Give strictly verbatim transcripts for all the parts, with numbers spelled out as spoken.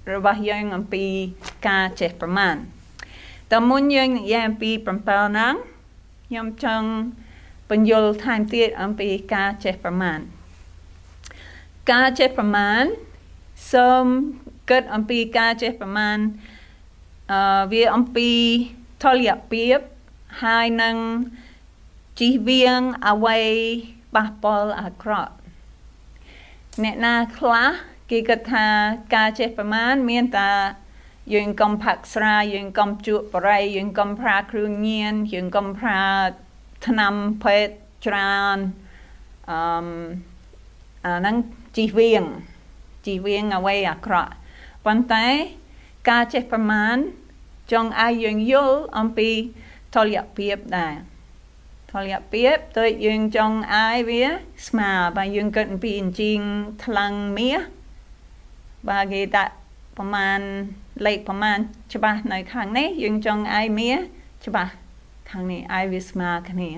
របស់យើងអំពីការចេះប្រមាណតើមុនយើងនិយាយអំពី7ហ្នឹងខ្ញុំចង់បញ្យល់ថែមទៀតអំពីការចេះប្រមាណការចេះប្រមាណសូមគិតអំពីការចេះប្រមាណអឺវាអំពីតុល្យភាពហើយនឹងជិះវៀងអ្វីប៉ះពាល់អាក្រក់អ្នកណាខ្លះគេគិតថាការចេះប្រមាណមានតែយើងកុំផឹកស្រាយើងកុំជក់បរិយយើងកុំប្រើគ្រឿងញៀនយើងកុំប្រើថ្នាំពេទ្យច្រើនអឺអាហ្នឹងជិះវៀងជិះវៀងអ្វីអាក្រក់ប៉ុន្តែការចេះប្រមាណចង់ឲ្យយើងយល់អំពីតុល្យភាពដែរតុល្យភាពដូចយើងចង់ឲ្យវាស្មើបើយើងគិតអំពីអញ្ជីងថ្លឹងមាសបើគេដាក់ប្រមាណលេខប្រមាណច្បាស់នៅខាងនេះយើងចង់ឲ្យមាសច្បាស់ខាងនេះឲ្យវាស្មើគ្នា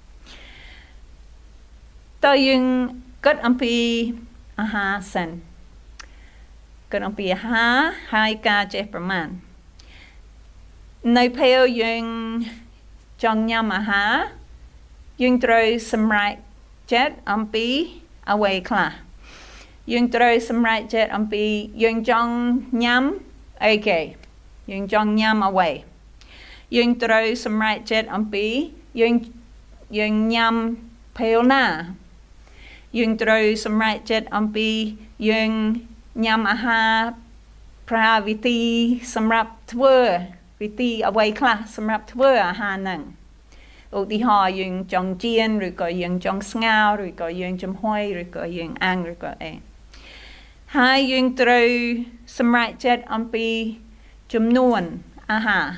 តើយើងគិតអំពីអាហារសិនគិតអំពីអាហារហើយការចេះប្រមាណនៅពេលយើងចង់ញ៉ាំអាហារយើងត្រូវសម្រេចចិត្តអំពីអ្វីខ្លះយើងត្រូវសម្រេចចិត្តអំពីយើងចង់ញ៉ាំអីគេយើងចង់ញ៉ាំអ្វីយើងត្រូវសម្រេចចិត្តអំពីយើងយើងញ៉ាំពេលណាយើងត្រូវសម្រេចចិត្តអំពីយើងញ៉ាំអាហារប្រើវិធីសម្រាប់ធ្វើវិធីអ្វីខ្លះសម្រាប់ធ្វើអាហារហ្នឹងឧទាហរណ៍យើងចង់ចៀនឬក៏យើងចង់ស្ងោរឬក៏យើងចំហុយឬក៏យើងអាំងឬក៏អីហើយយើងត្រូវសម្រេចចិត្តអំពីចំនួនអាហារ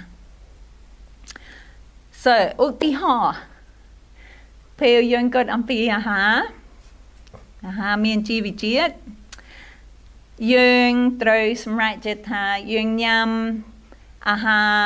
so ឧទាហរណ៍ពេលយើងគិតអំពីអាហារអាហារមានជីវជាតិយើងត្រូវសម្រេចចិត្តថាយើងញ៉ាំអាហារ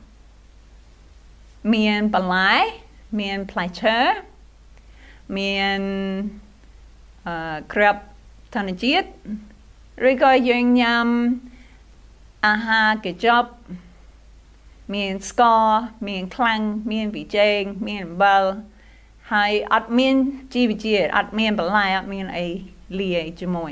មានបន្លែមានផ្លែឈើមានអឺក្របធម្មជាតិឬក៏យើងញ៉ាំអាហារកញ្ចប់មានស្ករមានខ្លាញ់មានប៊ីចេងមានអំបិលហើយអត់មានជីវជាតិអត់មានបន្លែអត់មានអីលាយជាមួយ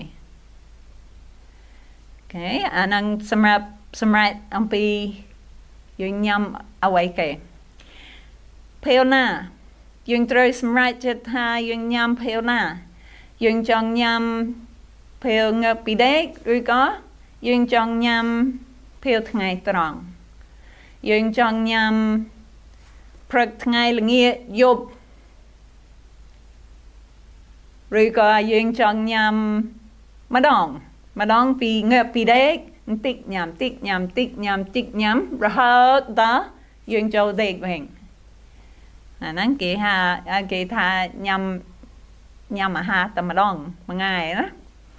អូខេអានឹងសម្រាប់សម្រាប់អំពីយើងញ៉ាំអ្វីគេពេលណាយើងត្រូវសម្រេចចិត្តថាយើងញ៉ាំពេលណាយើងចង់ញ៉ាំពេលងើបពីដេកឬក៏យើងចង់ញ៉ាំពេលថ្ងៃត្រង់យើងចង់ញ៉ាំព្រឹកថ្ងៃល្ងាចយប់ឬក៏យើងចង់ញ៉ាំម្ដងម្ដងពីងើបពីដេកបន្តិចញ៉ាំតិចញ៉ាំតិចញ៉ាំតិចញ៉ាំរហូតដល់យើងចូលដេកវិញអាហ្នឹងគេហៅគេថាញ៉ាំញ៉ាំអាហារតែម្ដងមួយថ្ងៃណា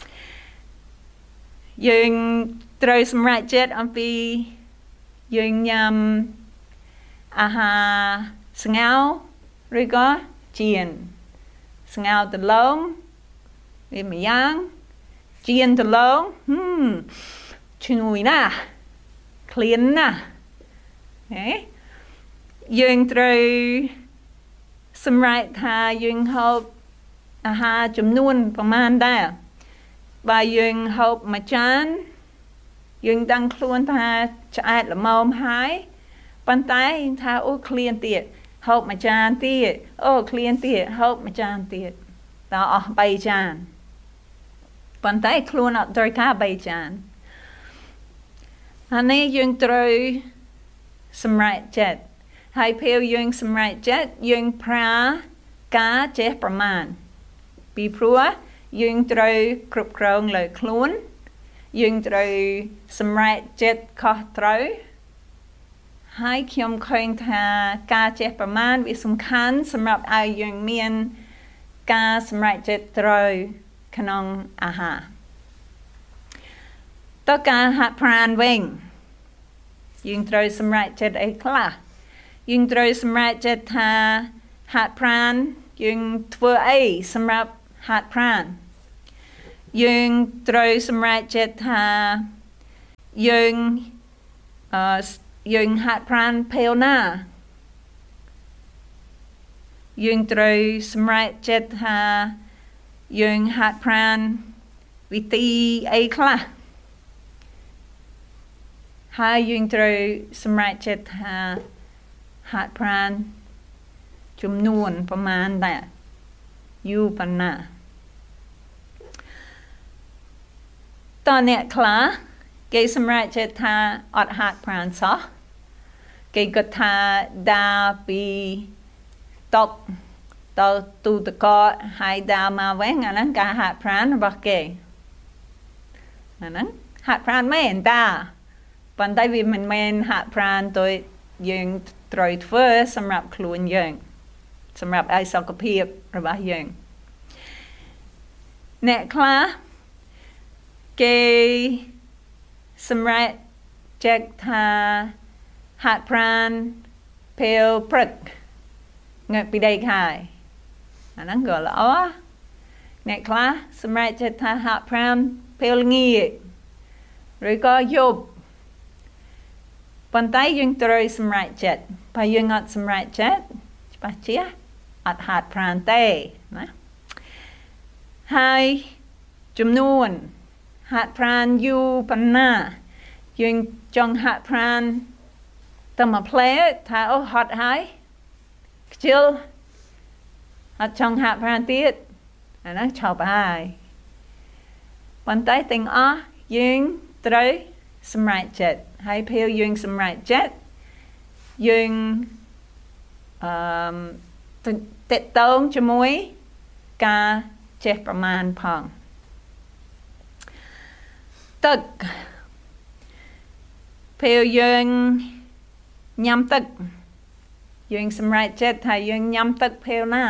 យើងត្រូវសម្រេចចិត្តអំពីយើងញ៉ាំអាហារស្ងោរឬក៏ចៀនស្ងោរដំឡូងវាមួយយ៉ាងចៀនដំឡូងហឹមឈ្ងុយណាស់ក្លៀនណាស់ហេយើងត្រូវសម្រេចថាយើងហូបអាហារចំនួនប្រមាណដែរបើយើងហូបមួយចានយើងដឹងខ្លួនថាឆ្អែតល្មមហើយប៉ុន្តែថាអូក្លៀនទៀតហូបមួយចានទៀតអូក្លៀនទៀតហូបមួយចានទៀតដល់អស់បីចានប៉ុន្តែខ្លួនអត់ត្រូវការបីចានអានេះយើងត្រូវសម្រេចចិត្តហើយពេលយើងសម្រេចចិត្តយើងប្រើការចេះប្រមាណពីព្រោះយើងត្រូវគ្រប់គ្រងលើខ្លួនយើងត្រូវសម្រេចចិត្តខុសត្រូវហើយខ្ញុំឃើញថាការចេះប្រមាណវាសំខាន់សម្រាប់ឲ្យយើងមានការសម្រេចចិត្តត្រូវក្នុងអាហារតើការហាត់ប្រាណវិញយើងត្រូវសម្រេចចិត្តអីខ្លះយើងត្រូវសម្រេចចិត្តថាហាត់ប្រាណយើងធ្វើអីសម្រាប់ហាត់ប្រាណយើងត្រូវសម្រេចចិត្តថាយើងអឺយើងហាត់ប្រាណពេលណាយើងត្រូវសម្រេចចិត្តថាយើងហាត់ប្រាណវិធីអីខ្លះហើយយើងត្រូវសម្រេចចិត្តថាហាត់ប្រាណចំនួនប្រមាណដែរយូរប៉ុណ្ណាតើអ្នកខ្លះគេសម្រេចចិត្តថាអត់ហាត់ប្រាណសោះគេគិតថាដើរពីតុកទៅទូទឹកកកហើយដើរមកវិញអាហ្នឹងការហាត់ប្រាណរបស់គេអាហ្នឹងហាត់ប្រាណមែនតាប៉ុន្តែវាមិនមែនហាត់ប្រាណដោយយើងត្រូវធ្វើសម្រាប់ខ្លួនយើងសម្រាប់ឲ្យសុខភាពរបស់យើងអ្នកខ្លះគេសម្រាប់ចែកថាហាត់ប្រាណពេលព្រឹកងើបពីដេកហើយអាហ្នឹងក៏ល្អអ្នកខ្លះសម្រាប់ចែកថាហាត់ប្រាណពេលល្ងាចឬក៏យប់ប៉ុន្តែយើងត្រូវសម្រេចចិត្តបើយើងអត់សម្រេចចិត្តច្បាស់ជាអត់ហាត់ប្រាណទេណាហើយចំនួនហាត់ប្រាណយូរប៉ុណ្ណាយើងចង់ហាត់ប្រាណតែមួយផ្លែថាអូហត់ហើយខ្ជិលអត់ចង់ហាត់ប្រាណទៀតអាហ្នឹងឈប់ហើយប៉ុន្តែទាំងអស់យើងត្រូវសម្រេចចិត្តហើយពេលយើងសម្រេចចិត្តយើងអឺតេតងជាមួយការចេះប្រមាណផងទឹកពេលយើងញ៉ាំទឹកយើងសម្រេចចិត្តថាយើងញ៉ាំទឹកពេលណា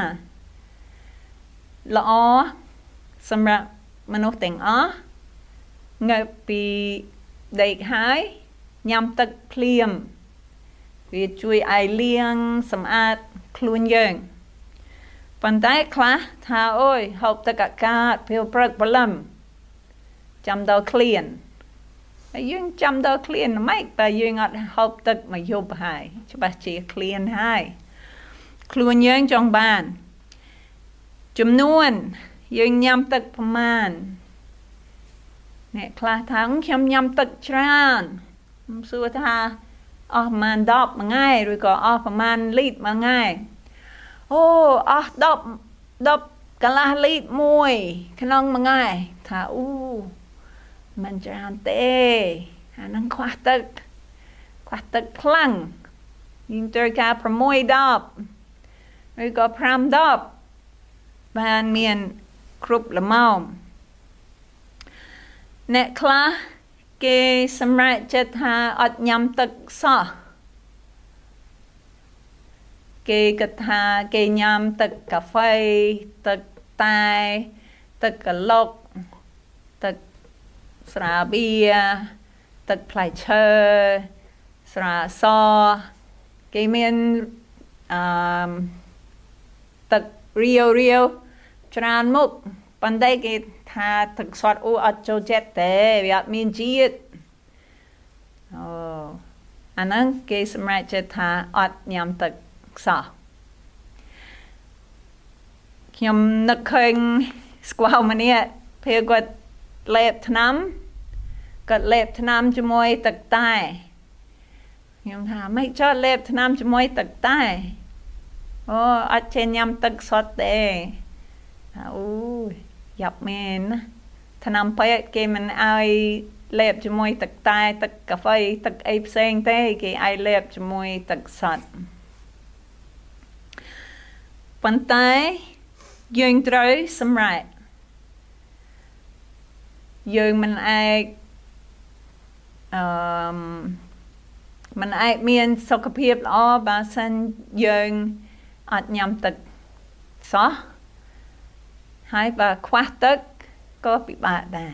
ល្អសម្រាប់មនុស្សទាំងអស់ងើបពីដេកហើយញ៉ាំទឹកភ្លាមវាជួយឲ្យលាងសម្អាតខ្លួនយើងប៉ុន្តែខ្លះថាអូយហូបទឹកអាកាសពេលព្រឹកព្រលឹមចាំដល់ឃ្លានហើយយើងចាំដល់ឃ្លានម៉េចបើយើងអត់ហូបទឹកមួយយប់ហើយច្បាស់ជាឃ្លានហើយខ្លួនយើងចង់បានចំនួនយើងញ៉ាំទឹកប្រមាណអ្នកខ្លះថាខ្ញុំញ៉ាំទឹកច្រើនខ្ញុំសួរថាអស់ប្រមាណដប់មួយថ្ងៃឬក៏អស់ប្រមាណលីត្រមួយថ្ងៃអូអស់ដប់ដប់កន្លះលីត្រមួយក្នុងមួយថ្ងៃថាអូមិនច្រើនទេអាហ្នឹងខ្វះទឹកខ្វះទឹកខ្លាំងយើងត្រូវការប្រាំមួយដប់ឬក៏ប្រាំដប់បានមានគ្រប់ល្មមអ្នកខ្លះគេសម្រេចចិត្តថាអត់ញ៉ាំទឹកសោះគេគិតថាគេញ៉ាំទឹកកាហ្វេទឹកតែទឹកក្លុកទឹកស្រាបៀរទឹកផ្លែឈើស្រាសគេមានអឺទឹករាវរាវច្រើនមុខប៉ុន្តែគេថាទឹកសុទ្ធអូអត់ចូលចិត្តទេវាអត់មានជាតិអូអាហ្នឹងគេសម្រេចចិត្តថាអត់ញ៉ាំទឹកសោះខ្ញុំនឹកឃើញស្គាល់ម្នាក់ពេលគាត់លេបថ្នាំគាត់លេបថ្នាំជាមួយទឹកតែខ្ញុំថាមិនចោះលេបថ្នាំជាមួយទឹកតែអូអត់ចេះញ៉ាំទឹកសុទ្ធទេអូយ៉ាប់មែនណាថ្នាំពេទ្យគេមិនឲ្យលេបជាមួយទឹកតែទឹកកាហ្វេទឹកអីផ្សេងទេគេឲ្យលេបជាមួយទឹកសុទ្ធប៉ុន្តែយើងត្រូវសម្រេចយើងមិនអាចអឺមិនអាចមានសុខភាពល្អបើសិនយើងអត់ញ៉ាំទឹកសោះហើយបើខ្វះទឹកក៏ពិបាកដែរ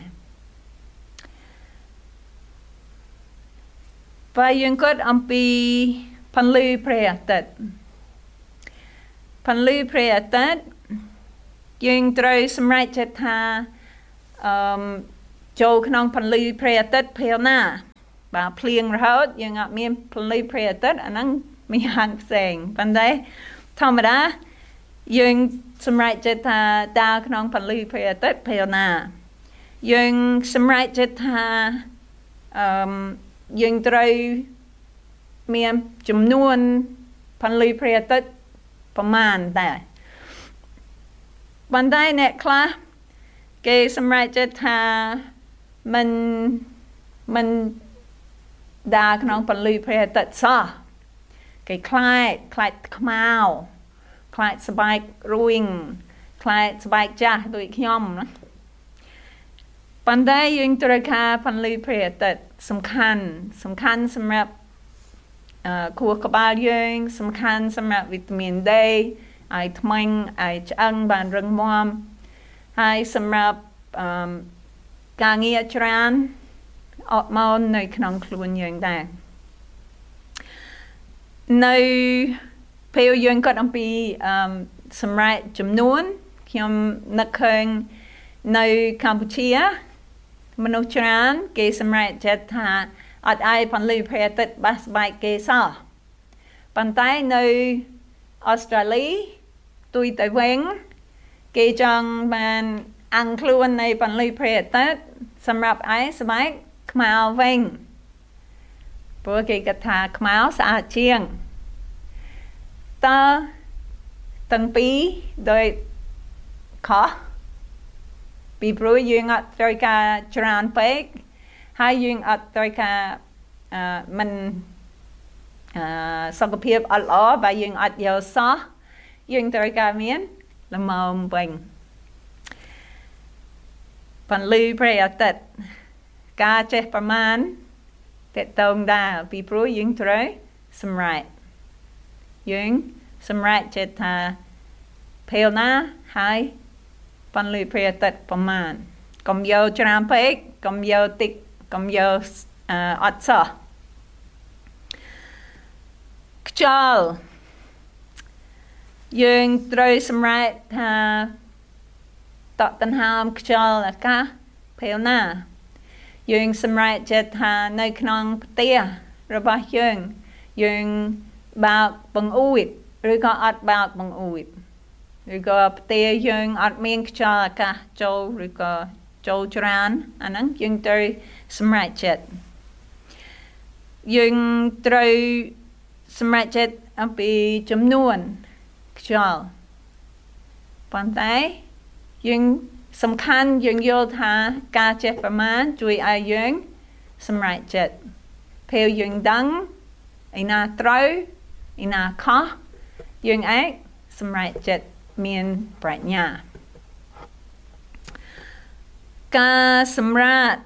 បើយើងគិតអំពីពន្លឺព្រះអាទិត្យពន្លឺព្រះអាទិត្យយើងត្រូវសម្រេចចិត្តថាអឺចូលក្នុងពន្លឺព្រះអាទិត្យពេលណា bà phliêng rồi hết nhưng ngọt miên phli phê tết anh năng mình hàng sành phần đấy thầm đã dương xâm rạch chết thà đa khăn phli phê tết phê nà dương xâm rạch chết thà dương trời miên chùm nuôn phli phê tếtประมาณแต่วันได้เนี่ยคลาเกสมัยจะทามันมันดาขนองปลีเพรตัดซอเกคลายคลายขมาวคลายสบายรุ่งคลายสบายจ้าโดยขย่อมนะปันได้ยังตระคาปลีเพรตัดสำคัญสำคัญสำหรับครัวกบาลยังสำคัญสำหรับวิตามินDไอทมังไอจังบานรังมอมไอสำหรับการเงียจรานออกมาในขนมครัวยังได้ในเพียวยังก็ต้องปีสำหรับจำนวนที่ผมนักเคยในกัมพูชีมนุษย์จรานเกี่ยสำหรับจะทาอดไอพันลีเพรติดบาสบายเกษาปันใต้ในออสเตรเลียตุยไต้หวันเกจังมันอังคลวนในพันลีเพรติดสำหรับไอสบายขมาวเวงเพราะเกกถาขมาวสะอาดเชียงต่อตั้งปีโดยขอปีปรุยยังอัดโดยการจรานเป็กให้ยิงอัดโดยการมันสกปรกอัดล้อไปยิงอัดเยอะซะยิงโดยการเมียนละมอมเป็นพันลีเพรย์ตัดการเจ็บประมาณเตะตรงดาวปีปรุยยิงโดยสมัยยิงสมัยเจ็ดทาเพลน่าให้พันลีเพรย์ตัดประมาณกำเยาจรามเป็กกำเยาติกกำเยาอัดซะขจรยังตรายสมัยทาตัดตันหามขจรละกะเพลน่ายังสมัยเจ็ดทาในขนมเตี้ยระบายยังยังบากบังอุดหรือก็อัดบากบังอุดหรือก็เตี้ยยังอัดเมียงขจรละกะโจหรือก็โจจรานอันนั้นยังตรายสมัยเจ็ดยังตรายสมัยเจ็ดอันเป็นจำนวนขจรปันไตยังสำคัญยังโยธาการเจ็บประมาณจุยอายังสมัยเจ็ดเพลยังดังไอนาตรอยไอนาข้อยังไอสมัยเจ็ดเมียนปรัชญาการสำราญ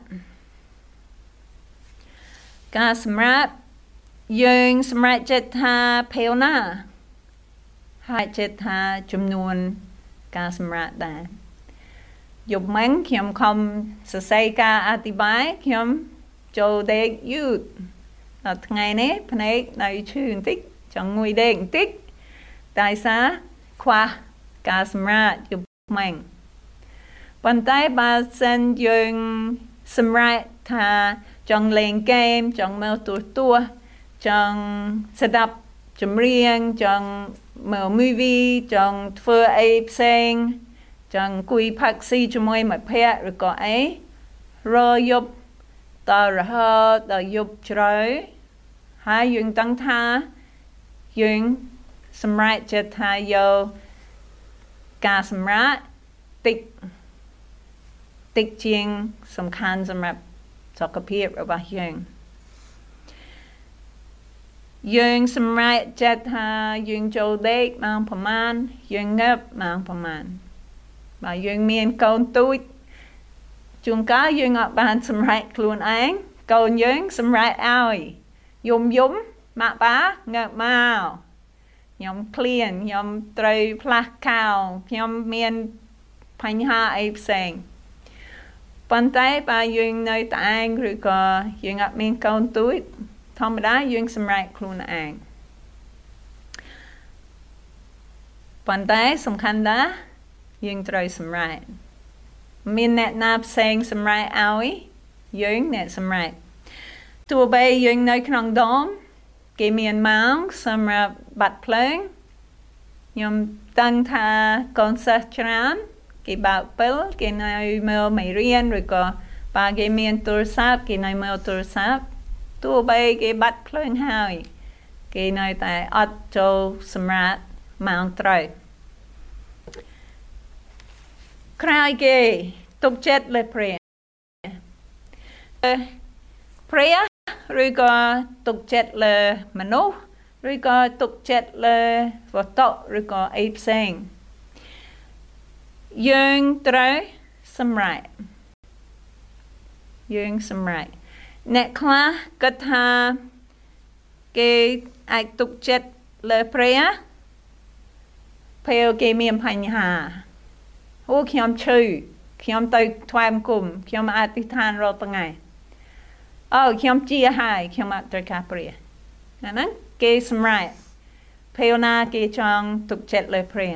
การสำราญยังสำราญเจ็ดทาเพลน่าให้เจ็ดทาจำนวนการสำราญได้ยกมันเขียมคำสื่อสารการอธิบายเขียมโจเด็กยืดแล้วไงเนี่ยพนักในชื่อติ๊กจังงวยเด็กติ๊กแต่ซะขวาการสำราญยกมันปันใต้บาสันยังสำราญทาจังเล่นเกมจังเมาตัวตัวจังสดับจำเรียงจังเมามูวีจังเฟอร์ไอเพลงจังคุยพักซีจมวยมาเพะหรือก็ไอรอยบต่อระหะต่อยบจรอยหายังตั้งท่ายังสำราญจะทายโยการสำราญติกติกเชียงสำคัญสำหรับสุขภาพระบาดยังยังสมัยเจ็ดหายังโจเด็กบางประมาณยังเงียบบางประมาณบางยังมีนกอนตุ้ยจุงก้ายังออกบานสมัยครูนเองกอนยังสมัยเอายมยมมาป้าเงียบมายมเคลียนยมไตรพลักข้าวยมมีนพันหาไอเสงปันไตปายังในตาอังหรือก็ยังออกมีนกอนตุ้ยธรรมดายังสมัยครูนเองปันไตสำคัญนะยังตรายสมัยมีแนะนำเสงสมัยเอายังแนะสมัยទោះបីយើងនៅក្នុងដុំគេមានម៉ោងសម្រាប់បាត់ភ្លើងខ្ញុំតាំងថាកូនសិស្សច្រើនគេបើកពិលគេនៅមើលមេរៀនឬក៏បើគេមានទូរស័ព្ទគេនៅមើលទូរស័ព្ទទោះបីគេបាត់ភ្លើងហើយគេនៅតែអត់ចូលសម្រាប់ម៉ោងត្រូវក្រោយគេទុកចិត្តលើព្រះព្រះឬក៏ទុកចិត្តលើមនុស្សឬក៏ទុកចិត្តលើវត្ថុឬក៏អីផ្សេងយើងត្រូវសម្រេចយើងសម្រេចអ្នកខ្លះគិតថាគេអាចទុកចិត្តលើព្រះពេលគេមានបញ្ហាអូខ្ញុំឈឺខ្ញុំទៅថ្វាយបង្គំខ្ញុំអធិដ្ឋានរាល់ថ្ងៃអូខ្ញុំជាហើយខ្ញុំអត់ត្រូវការព្រះអាហ្នឹងគេសម្រេចពេលណាគេចង់ទុកចិត្តលើព្រះ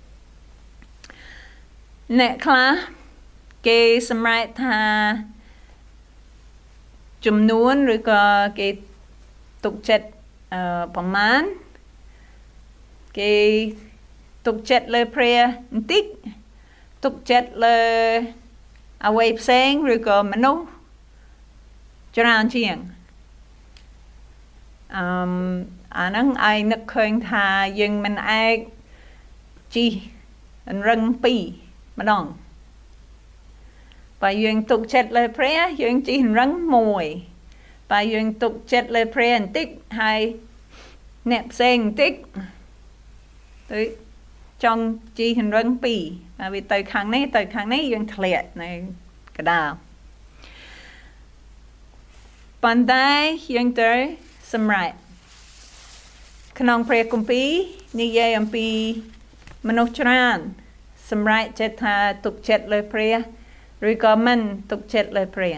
អ្នកខ្លះគេសម្រេចថាចំនួនឬក៏គេទុកចិត្តអឺប្រមាណគេទុកចិត្តលើព្រះបន្តិចទុកចិត្តលើអ្វីផ្សេងឬក៏មនុស្សច្រើនជាងអឺអាហ្នឹងឯងនឹកឃើញថាយើងមិនអាចជីរឹងពីរម្ដងបើយើងទុកចិត្តលើព្រះយើងជីរឹងមួយបើយើងទុកចិត្តលើព្រះបន្តិចហើយអ្នកផ្សេងបន្តិចទៅចង់ជីរឹងពីរហើយវាទៅខាងនេះទៅខាងនេះយើងធ្លាក់នៅកណ្ដាលប៉ុន្តែយើងត្រូវសម្រេចក្នុងព្រះគម្ពីរនិយាយអំពីមនុស្សច្រើនសម្រេចចិត្តថាទុកចិត្តលើព្រះឬក៏មិនទុកចិត្តលើព្រះ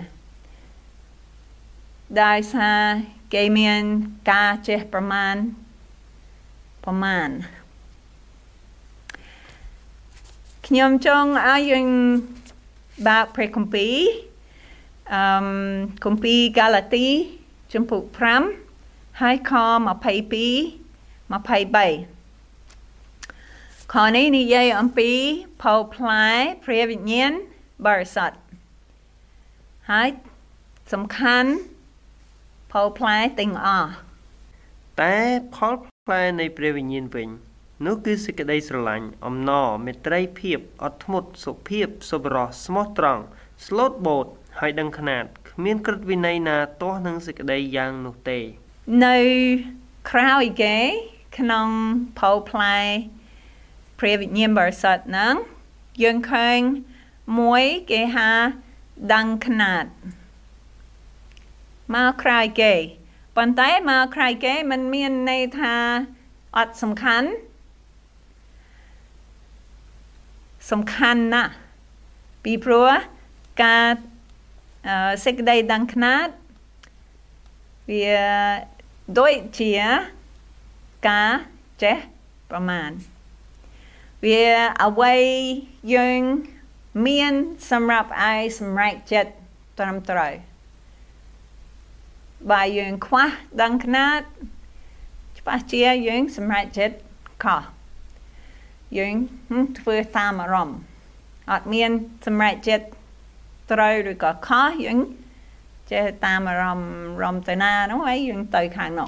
ដោយសារគេមានការចេះប្រមាណប្រមាណខ្ញុំចង់ឲ្យយើងបើកព្រះគម្ពីរអឺគម្ពីរហ្គាឡាទីជំពូកប្រាំហើយខម្ភៃពីរ ម្ភៃបីខនេះនិយាយអំពីផូរផ្លែព្រះវិញ្ញាណបរិសុទ្ធហើយសំខាន់ផូរផ្លែទាំងអស់តែផលផ្លែនៃព្រះវិញ្ញាណវិញនោះគឺសេចក្តីស្រឡាញ់អំណរមេត្រីភាពអត់ធ្មត់សុភាពសប្បុរសស្មោះត្រង់ស្លូតបូតហើយដឹងខ្នាតគ្មានក្រឹតវិន័យណាទាស់នឹងសេចក្តីយ៉ាងនោះទេនៅក្រៅគេក្នុងផូរផ្លែព្រះវិញ្ញាណបរិសុទ្ធហ្នឹងយើងឃើញមួយគេហៅដឹងខ្នាតមកក្រៅគេប៉ុន្តែមកក្រៅគេมันមានន័យថាអត់សំខាន់សំខាន់ណាស់ពីព្រោះការសេចក្តីដឹងខ្នាតវាដូចជាការចេះប្រមាណវាអ្វីយើងមានសម្រាប់ឲ្យសម្រេចចិត្តត្រឹមត្រូវបើយើងខ្វះដឹងខ្នាតច្បាស់ជាយើងសម្រេចចិត្តខុសយើងធ្វើតាមអារម្មណ៍អត់មានសម្រេចចិត្តត្រូវឬក៏ខុសយើងចេះតាមអារម្មណ៍រំទៅណានោះហើយយើងទៅខាងនោះ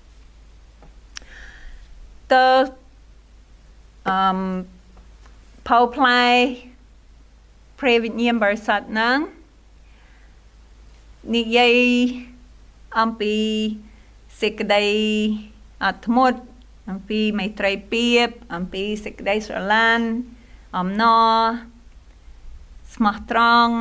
ទៅអឺមផូរផ្លែព្រះវិញ្ញាណបរិសុទ្ធហ្នឹងនិយាយអំពីសេចក្តីអត់ធ្មត់អំពីមេត្រីភាពអំពីសេចក្តីស្រឡាញ់អំណរស្មោះត្រង់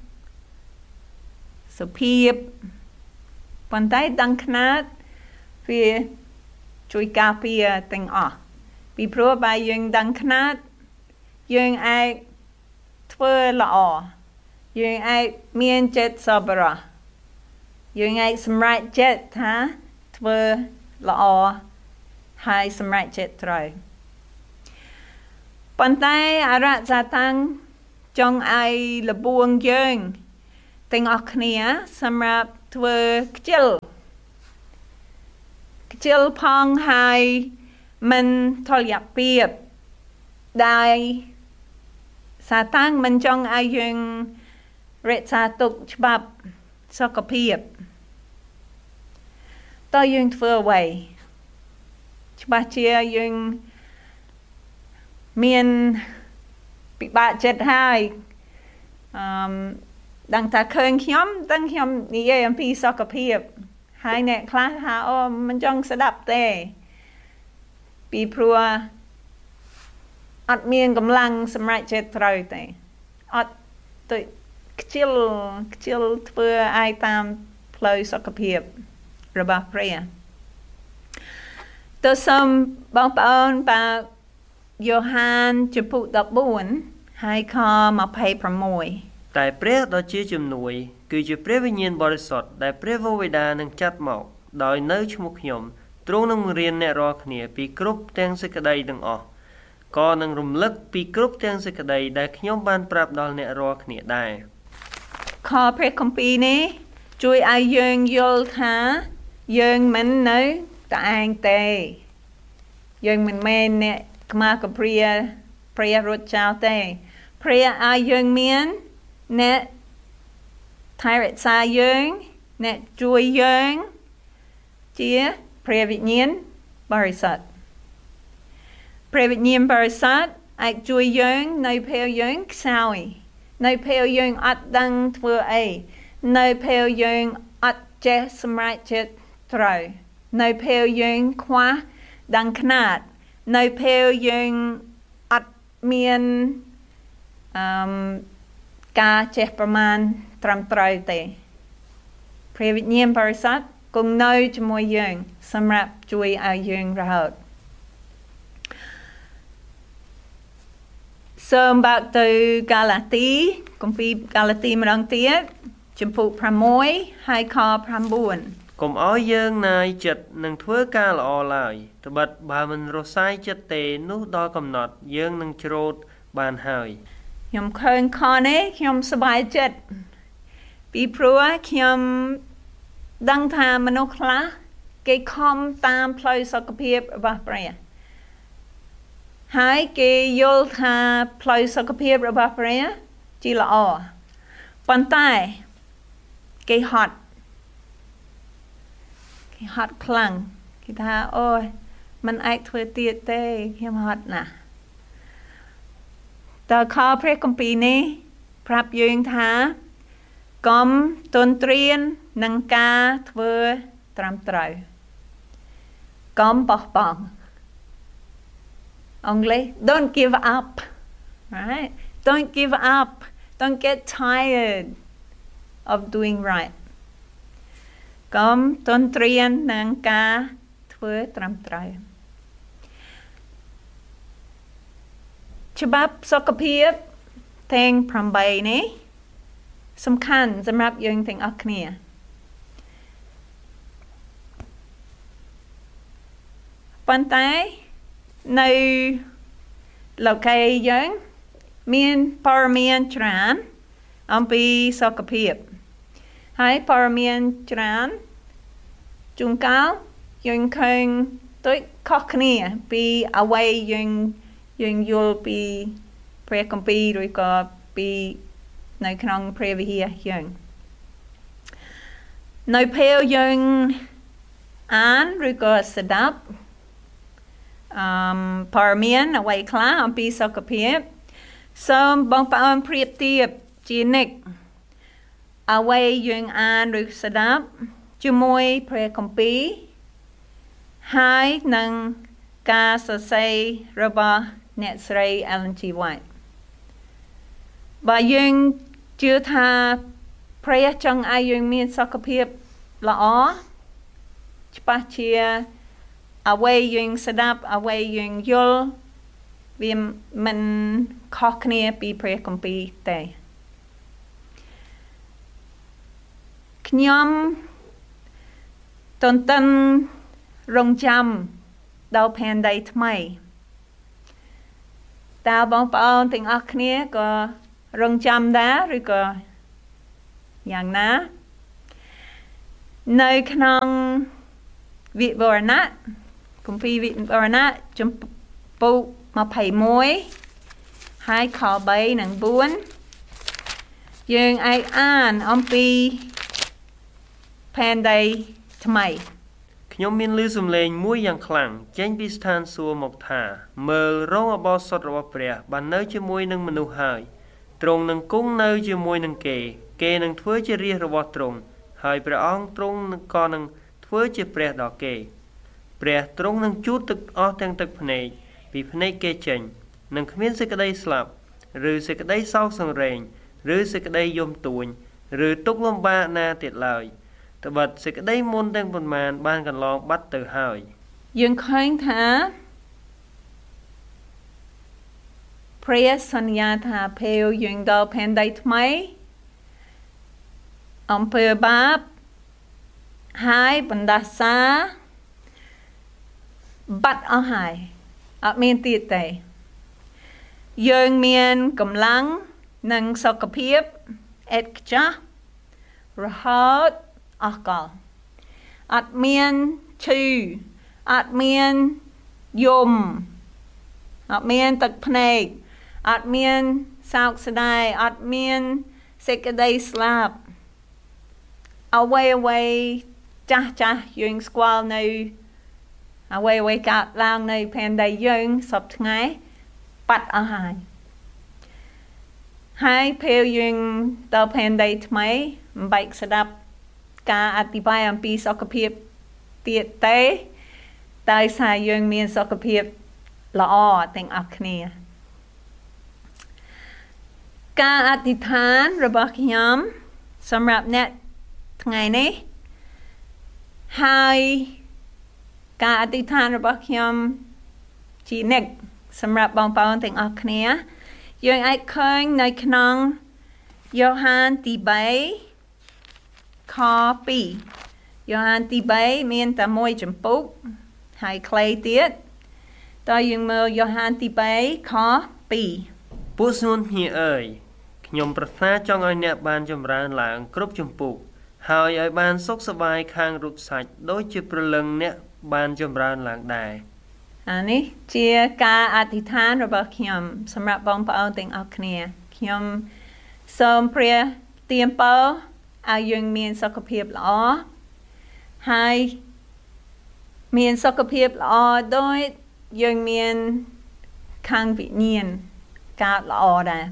សុភាពប៉ុន្តែដឹងខ្នាតវាជួយការពារទាំងអស់ពីព្រោះបើយើងដឹងខ្នាតយើងអាចធ្វើល្អយើងអាចមានចិត្តសប្បុរសយើងអាចសម្រេចចិត្តថាធ្វើល្អហើយសម្រេចចិត្តត្រូវប៉ុន្តែអរិយសាតាំងចង់ឲ្យលបួងយើងទាំងអស់គ្នាសម្រាប់ធ្វើខ្ជិលខ្ជិលផងហើយមិនថលយភាពដែលសាតាំងមិនចង់ឲ្យយើងរក្សាទុកច្បាប់សុខភាពតើយើងធ្វើអ្វីច្បាស់ជាយើងមានពិបាកចិត្តហើយអឺដឹងថាឃើញខ្ញុំដឹងខ្ញុំនិយាយអំពីសុខភាពហើយអ្នកខ្លះថាអូមិនចង់ស្ដាប់ទេពីព្រោះអត់មានកម្លាំងសម្រាប់ចិត្តត្រូវទេអត់ទៅខ្ជិលខ្ជិលធ្វើឲ្យតាមផ្លូវសុខភាពរបស់ព្រះទៅសូមបងប្អូនបើយ៉ូហានជំពូកដប់បួនហើយខម្ភៃប្រាំមួយតែព្រះដ៏ជាជំនួយគឺជាព្រះវិញ្ញាណបរិសុទ្ធដែលព្រះវរបិតានឹងចាត់មកដោយនៅឈ្មោះខ្ញុំទ្រង់នឹងបង្រៀនអ្នករាល់គ្នាពីគ្រប់ទាំងសេចក្តីទាំងអស់ក៏នឹងរំលឹកពីគ្រប់ទាំងសេចក្តីដែលខ្ញុំបានប្រាប់ដល់អ្នករាល់គ្នាដែរខព្រះគម្ពីរនេះជួយឲ្យយើងយល់ថាយើងមិននៅតែឯងទេយើងមិនមែនអ្នកខ្មាស់កំព្រាព្រះរត់ចោលទេព្រះឲ្យយើងមានអ្នកថែរក្សាយើងអ្នកជួយយើងជាព្រះវិញ្ញាណបរិសុទ្ធព្រះវិញ្ញាណបរិសុទ្ធអាចជួយយើងនៅពេលយើងខ្សោយនៅពេលយើងអត់ដឹងធ្វើអីនៅពេលយើងអត់ចេះសម្រេចចិត្តត្រូវនៅពេលយើងខ្វះដឹងខ្នាតនៅពេលយើងអត់មានអឺការចេះប្រមាណត្រឹមត្រូវទេព្រះវិញ្ញាណបរិសុទ្ធគង់នៅជាមួយយើងសម្រាប់ជួយឲ្យយើងរហូតសូមបើកទៅកាឡាទីគម្ពីរកាឡាទីម្ដងទៀតជំពូកប្រាំមួយហើយខប្រាំបួនកុំឲ្យយើងណាយចិត្តនឹងធ្វើការល្អឡើយត្បិតបើមិនរសាយចិត្តទេនោះដល់កំណត់យើងនឹងច្រូតបានហើយខ្ញុំឃើញខនេះខ្ញុំសប្បាយចិត្តពីព្រោះខ្ញុំដឹងថាមនុស្សខ្លះគេខំតាមផ្លូវសុខភាពរបស់ព្រះហើយគេយល់ថាផ្លូវសុខភាពរបស់ព្រះជាល្អប៉ុន្តែគេហត់គេហត់ខ្លាំងគេថាអូយមិនអាចធ្វើទៀតទេខ្ញុំហត់ណាស់តើខព្រះគម្ពីរនេះប្រាប់យើងថាកុំទន្ទ្រាននឹងការធ្វើត្រឹមត្រូវកុំបោះបង់អង់គ្លេស don't give up right don't give up don't get tired of doing right កុំទន្ទ្រាននឹងការធ្វើត្រឹមត្រូវច្បាប់សុខភាពទាំងប្រាំបីនេះសំខាន់សម្រាប់យើងទាំងអស់គ្នាប៉ុន្តែនៅលោកីយើងមានព័ត៌មានច្រើនអំពីសុខភាពហើយព័ត៌មានច្រើនជួនកាលយើងឃើញដូចខុសគ្នាពីអ្វីយើងយើងយល់ពីព្រះគម្ពីរឬក៏ពីនៅក្នុងព្រះវិហារយើងនៅពេលយើងអានឬក៏ស្ដាប់អឺព័ត៌មានអ្វីខ្លះអំពីសុខភាពសូមបងប្អូនប្រៀបធៀបជានិច្ចអ្វីយើងអានឬស្ដាប់ជាមួយព្រះគម្ពីរហើយនឹងការសរសេររបស់អ្នកស្រី Ellen G. White បើយើងជឿថាព្រះចង់ឲ្យយើងមានសុខភាពល្អច្បាស់ជាអ្វីយើងស្ដាប់អ្វីយើងយល់វាមិនខុសគ្នាពីព្រះគម្ពីរទេខ្ញុំទន្ទឹងរង់ចាំដល់ផែនដីថ្មីតើបងប្អូនទាំងអស់គ្នាក៏រង់ចាំដែរឬក៏យ៉ាងណានៅក្នុងវិវរណៈគម្ពីរវិវរណៈចំពុកยี่สิบเอ็ดហើយខ3និងbốnយើងអាចអានអំពីផែនដីថ្មីខ្ញុំមានឮសំឡេងមួយយ៉ាងខ្លាំងចេញពីស្ថានសួគ៌មកថាមើលរងអបោសុតរបស់ព្រះបាននៅជាមួយនឹងមនុស្សហើយទ្រង់នឹងគង់នៅជាមួយនឹងគេគេនឹងធ្វើជារាជរបស់ទ្រង់ហើយព្រះអង្គទ្រង់ក៏នឹងធ្វើជាព្រះដល់គេព្រះទ្រង់នឹងជូតទឹកអស់ទាំងទឹកភ្នែកពីភ្នែកគេចេញនឹងគ្មានសេចក្តីស្លាប់ឬសេចក្តីសោកសង្រេងឬសេចក្តីយំទួញឬទុក្ខលំបាកណាទៀតឡើយត្បិតសេចក្តីមុនទាំងប៉ុន្មានបានកន្លងបាត់ទៅហើយយើងឃើញថាព្រះសន្យាថាពេលយើងដល់ផែនដីថ្មីអំពើបាបហើយបណ្ដាសាបាត់អស់ហើយអត់មានទៀតទេយើងមានកម្លាំងនិងសុខភាពឥតខ្ចោះរហូតអស់កលអត់មានឈឺអត់មានយំអត់មានទឹកភ្នែកអត់មានសោកស្ដាយអត់មានសេចក្តីស្លាប់អ្វីអ្វីចាស់ចាស់យើងស្គាល់នៅអ្វីអ្វីកើតឡើងនៅផែនដីយើងសពថ្ងៃបាត់អស់ហើយហើយពេលយើងដល់ផែនដីថ្មីមិនបាច់ស្ដាប់ការអធិប្បាយអំពីសុខភាពទៀតទេតែសារយើងមានសុខភាពល្អទាំងអស់គ្នាការអធិដ្ឋានរបស់ខ្ញុំសម្រាប់អ្នកថ្ងៃនេះហើយការអធិដ្ឋានរបស់ខ្ញុំជានិច្ចសម្រាប់បងប្អូនទាំងអស់គ្នាយើងអាចឃើញនៅក្នុងយ៉ូហានទី3ខ2យ៉ូហានទី3មានតែមួយចម្ពោះហើយខ្លីទៀតតើយើងមើលយ៉ូហានទី3ខ2 ពួកស្នួនភ្ញៀវអើយខ្ញុំប្រាថ្នាចង់ឲ្យអ្នកបានចម្រើនឡើងគ្រប់ចម្ពោះហើយឲ្យបានសុខសប្បាយខាងរូបសាច់ដូចជាព្រលឹងអ្នកបានចម្រើនឡើងដែរអានេះជាការអធិដ្ឋានរបស់ខ្ញុំសម្រាប់បងប្អូនទាំងអស់គ្នាខ្ញុំសូមព្រះទានពរឲ្យយើងមានសុខភាពល្អហើយមានសុខភាពល្អដោយយើងមានខាងវិញ្ញាណកើតល្អដែរ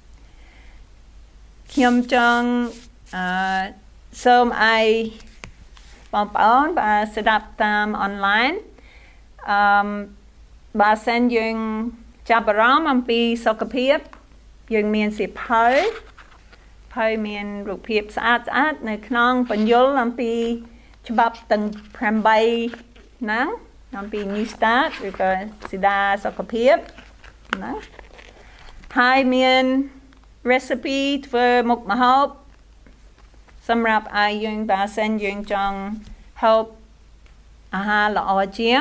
ខ្ញុំចង់អឺសូមឲ្យបងប្អូនបើស្ដាប់តាមអនឡាញអឺបើសិនយើងចាប់អារម្មណ៍អំពីសុខភាពយើងមានសៀវភៅហើយមានរូបភាពស្អាតស្អាតនៅក្នុងបញ្យលអំពីច្បាប់ទាំងប្រាំបីហ្នឹងអំពី New Start ឬក៏ស៊ីដាសុខភាពណាហើយមាន recipe ធ្វើមុខម្ហូបសម្រាប់ឲ្យយើងបើសិនយើងចង់ហូបអាហារល្អជាង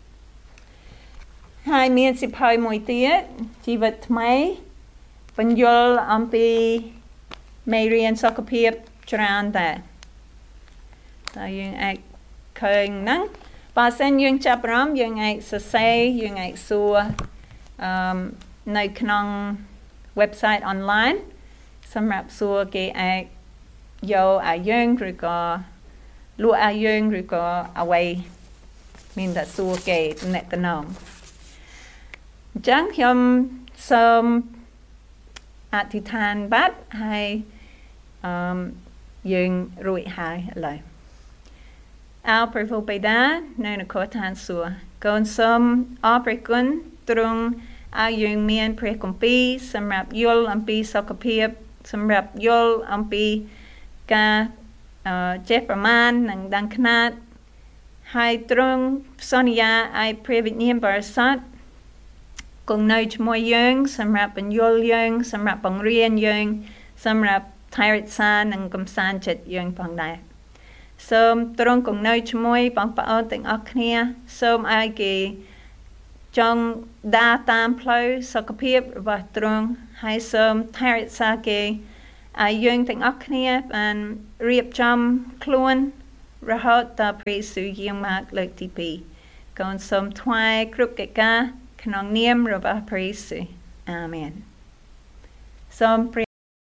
ហើយមានសៀវភៅមួយទៀតជីវិតថ្មីបញ្យលអំពីមេរៀនសុខភាពច្រើនតែតែយើងអាចឃើញហ្នឹងបើសិនយើងចាប់អារម្មណ៍យើងអាចសរសេរយើងអាចសួរអឺនៅក្នុង website online សម្រាប់សួរគេអាចយកឲ្យយើងឬក៏លក់ឲ្យយើងឬក៏អ្វីមានតែសួរគេតំណែងតំណងអញ្ចឹងខ្ញុំសូមអធិដ្ឋានបាត់ហើយអឺយើងរួចហើយឥឡូវអោព្រះវរបិតានៅនគរឋានសួគ៌កូនសូមអរព្រះគុណទ្រង់ឲ្យយើងមានព្រះគម្ពីរសម្រាប់យល់អំពីសុខភាពសម្រាប់យល់អំពីការចេះប្រមាណនិងដឹងខ្នាតហើយទ្រង់សន្យាឲ្យព្រះវិញ្ញាណបរិសុទ្ធគង់នៅជាមួយយើងសម្រាប់បញ្យល់យើងសម្រាប់បង្រៀនយើងសម្រាប់ថែរក្សានិងកំសាន្តចិត្តយើងផងដែរសូមទ្រង់គង់នៅជាមួយបងប្អូនទាំងអស់គ្នាសូមឲ្យគេចង់ដើរតាមផ្លូវសុខភាពរបស់ទ្រង់ហើយសូមថែរក្សាគេឲ្យយើងទាំងអស់គ្នាបានរៀបចំខ្លួនរហូតដល់ព្រះយេស៊ូវយាងមកលើកទីពីរកូនសូមថ្វាយគ្រប់កិច្ចការក្នុងនាមរបស់ព្រះយេស៊ូវអាមែនសូមព្រះ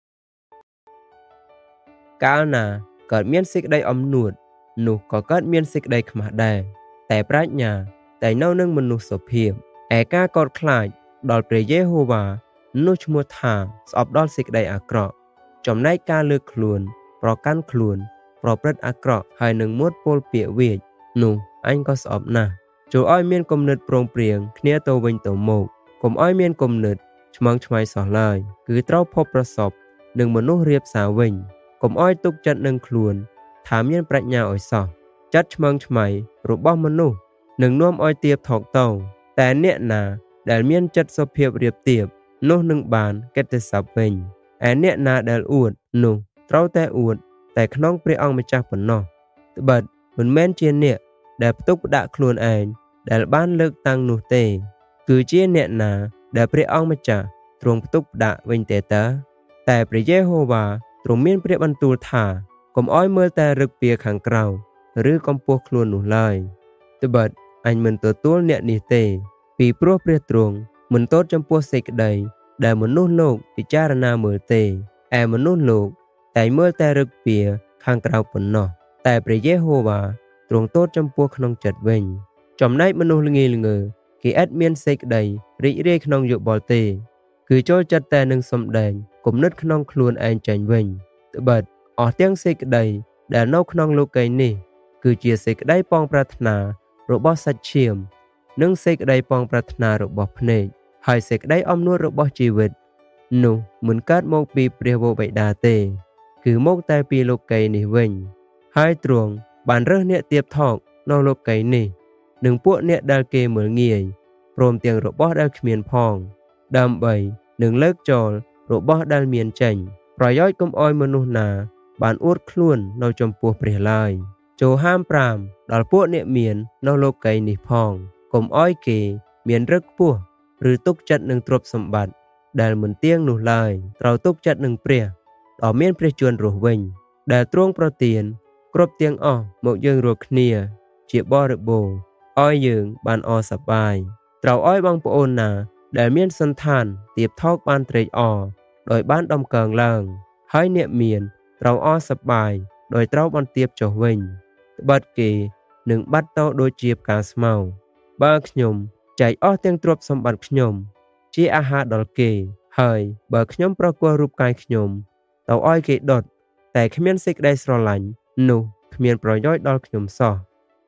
កាលណាកើតមានសេចក្តីអំនួតនោះក៏កើតមានសេចក្តីខ្មាស់ដែរតែប្រាជ្ញាតែនៅនឹងមនុស្សសុភាពឯការកោតខ្លាចដល់ព្រះយេហូវ៉ានោះឈ្មោះថាស្អប់ដល់សេចក្តីអាក្រក់ចំណែកការលើកខ្លួនប្រកាន់ខ្លួនប្រព្រឹត្តអាក្រក់ហើយនឹងមួតពោលពាក្យវាចនោះអញក៏ស្អប់ណាស់ចូលឲ្យមានគំនិតប្រងព្រៀងគ្នាទៅវិញទៅមកកុំឲ្យមានគំនិតឆ្មងឆ្មៃសោះឡើយគឺត្រូវភពប្រសពនឹងមនុស្សរៀបសារវិញកុំឲ្យទុកចិត្តនឹងខ្លួនថាមានប្រាជ្ញាឲ្យសោះចិត្តឆ្មងឆ្មៃរបស់មនុស្សនឹងនាំឲ្យទៀបថោកតោតែអ្នកណាដែលមានចិត្តសុភាពរៀបទៀបនោះនឹងបានកិត្តិស័ព្ទវិញឯអ្នកណាដែលអួតនោះត្រូវតែអួតតែក្នុងព្រះអង្គម្ចាស់ប៉ុណ្ណោះត្បិតមិនមែនជាអ្នកដែលផ្ទុកផ្ដាក់ខ្លួនឯងដែលបានលើកតាំងនោះទេគឺជាអ្នកណាដែលព្រះអង្គម្ចាស់ទ្រង់ផ្ទុកផ្ដាក់វិញទេតើតែព្រះយេហូវ៉ាទ្រង់មានព្រះបន្ទូលថាកុំឲ្យមើលតែរឹកពីខាងក្រៅឬកម្ពស់ខ្លួននោះឡើយត្បិតអញមិនទទួលអ្នកនេះទេពីព្រោះព្រះទ្រង់មិនទោសចំពោះសេចក្តីដែលមនុស្សលោកពិចារណាមើលទេឯមនុស្សលោកតែមើលតែរឹកពីខាងក្រៅប៉ុណ្ណោះតែព្រះយេហូវ៉ាទ្រង់ទោសចំពោះក្នុងចិត្តវិញចំណែកមនុស្សល្ងីល្ងើគេឥតមានសេចក្តីរីករាយក្នុងយោបល់ទេគឺចូលចិត្តតែនឹងសំដែងគំនិតក្នុងខ្លួនឯងចេញវិញត្បិតអស់ទាំងសេចក្តីដែលនៅក្នុងលោកីយ៍នេះគឺជាសេចក្តីប៉ងប្រាថ្នារបស់សាច់ឈាមនិងសេចក្តីប៉ងប្រាថ្នារបស់ភ្នែកហើយសេចក្តីអំនួតរបស់ជីវិតនោះមិនកើតមកពីព្រះវរបិតាទេគឺមកតែពីលោកីយ៍នេះវិញហើយទ្រង់បានរើសអ្នកទៀបថោកនៅលោកីយ៍នេះនិងពួកអ្នកដែលគេមើលងាយព្រមទាំងរបស់ដែលគ្មានផងដើម្បីនឹងលើកចោលរបស់ដែលមានចេញប្រយោជន៍កុំឲ្យមនុស្សណាបានអួតខ្លួននៅចំពោះព្រះឡើយចូលហាមប្រាមដល់ពួកអ្នកមាននៅលោកីយ៍នេះផងកុំឲ្យគេមានរឹកពោះឬទុកចិត្តនឹងទ្រព្យសម្បត្តិដែលមិនទៀងនោះឡើយត្រូវទុកចិត្តនឹងព្រះដ៏មានព្រះជន្មរស់វិញដែលទ្រង់ប្រទានគ្រប់ទាំងអស់មកយើងរាល់គ្នាជាបរិបូរណ៍ឲ្យយើងបានអសប្បាយត្រូវឲ្យបងប្អូនណាដែលមានសន្តានទៀបថោកបានត្រេកអរដោយបានដំកើងឡើងហើយអ្នកមានត្រូវអសប្បាយដោយត្រូវបន្ទាបចុះវិញត្បិតគេនឹងបាត់ទៅដូចជាផ្កាស្មៅបើខ្ញុំចែកអស់ទាំងទ្រព្យសម្បត្តិខ្ញុំជាអាហារដល់គេហើយបើខ្ញុំប្រគល់រូបកាយខ្ញុំទៅឲ្យគេដុតតែគ្មានសេចក្តីស្រឡាញ់នោះគ្មានប្រយោជន៍ដល់ខ្ញុំសោះ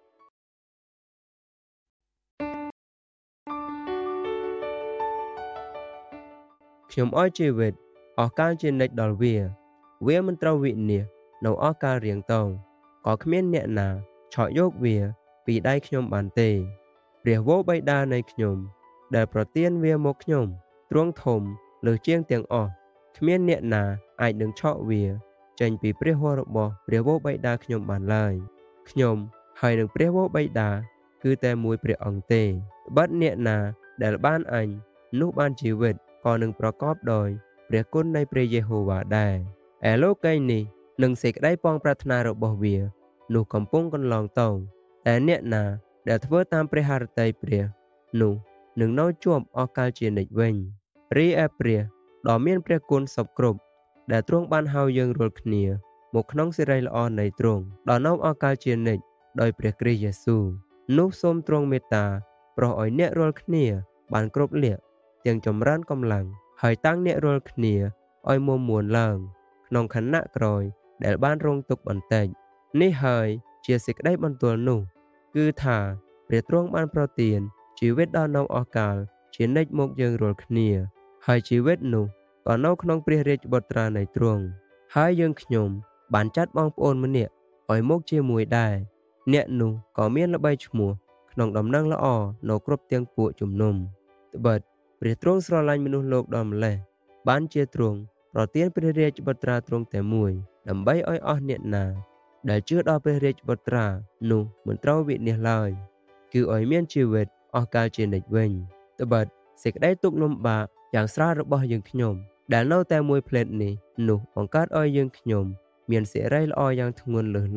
ខ្ញុំឲ្យជីវិតអស់កាលជានិច្ចដល់វាវាមិនត្រូវវិនាសនៅអស់កាលរៀងតោងក៏គ្មានអ្នកណាឆក់យកវាពីដៃខ្ញុំបានទេព្រះវរបិតានៃខ្ញុំដែលប្រទានវាមកខ្ញុំទ្រង់ធំលើសជាងទាំងអស់គ្មានអ្នកណាអាចនឹងឆក់វាចេញពីព្រះហស្ថរបស់ព្រះវរបិតាខ្ញុំបានឡើយខ្ញុំហើយនឹងព្រះវរបិតាគឺតែមួយព្រះអង្គទេត្បិតអ្នកណាដែលបានអញនោះបានជីវិតក៏នឹងប្រកបដោយព្រះគុណនៃព្រះយេហូវ៉ាដែរឯលោកីយ៍នេះនឹងសេចក្តីប៉ងប្រាថ្នារបស់វានោះកំពុងកន្លងតោងតែអ្នកណាដែលធ្វើតាមព្រះハរតីព្រះនោះនឹងនៅជាប់អស់កលជានិច្ចវិញរីឯព្រះដ៏មានព្រះគុណសពគ្រប់ដែលទ្រង់បានហៅយើងរាល់គ្នាមកក្នុងសេរីល្អនៃទ្រង់ដល់នៅអស់កលជានិច្ចដោយព្រះគ្រីស្ទយេស៊ូវនោះសូមទ្រង់មេត្តាប្រោសឲ្យអ្នករាល់គ្នាបានគ្រប់លក្ខទាំងចម្រើនកម្លាំងហើយតាំងអ្នករាល់គ្នាឲ្យមុំមួនឡើងក្នុងខណៈក្រោយដែលបានរងទុក្ខបន្តិចនេះហើយជាសេចក្តីបន្ទាល់នោះគឺថាព្រះទ្រង់បានប្រទានជីវិតដល់នៅអស់កាលជានិច្ចមកយើងរាល់គ្នាហើយជីវិតនោះក៏នៅក្នុងព្រះរាជបុត្រានៃទ្រង់ហើយយើងខ្ញុំបានចាត់បងប្អូនម្នាក់ឲ្យមកជាមួយដែរអ្នកនោះក៏មានល្បីឈ្មោះក្នុងដំណឹងល្អនៅគ្រប់ទាំងពួកជំនុំត្បិតព្រះទ្រង់ស្រឡាញ់មនុស្សលោកដល់ម្លេះបានជាទ្រង់ប្រទានព្រះរាជបុត្រាទ្រង់តែមួយដើម្បីឲ្យអស់អ្នកណាដែលជឿដល់ព្រះរាជបុត្រានោះមិនត្រូវវិនាសឡើយគឺឲ្យមានជីវិតអស់កលជានិច្ចវិញត្បិតសេចក្តីទុក្ខលំបាកយ៉ាងស្រាលរបស់យើងខ្ញុំដែលនៅតែមួយផ្លេតនេះនោះបង្កើតឲ្យយើងខ្ញុំមានសេរីល្អយ៉ាងធ្ងន់លើសលប់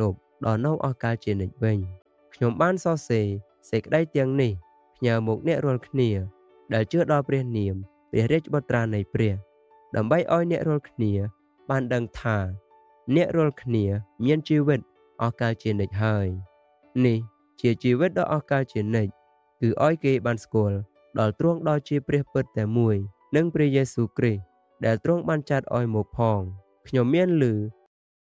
ដល់នៅអស់កលជានិច្ចវិញខ្ញុំបានសរសេរសេចក្តីទាំងនេះផ្ញើមកអ្នករាល់គ្នាដែលជឿដល់ព្រះនាមព្រះរាជបុត្រានៃព្រះដើម្បីឲ្យអ្នករាល់គ្នាបានដឹងថាអ្នករាល់គ្នាមានជីវិតអស់កលជានិច្ចហើយនេះជាជីវិតដ៏អស់កលជានិច្ចគឺឲ្យគេបានស្គាល់ដល់ទ្រង់ដ៏ជាព្រះពិតតែមួយនិងព្រះយេស៊ូវគ្រីស្ទដែលទ្រង់បានចាត់ឲ្យមកផងខ្ញុំមានឮ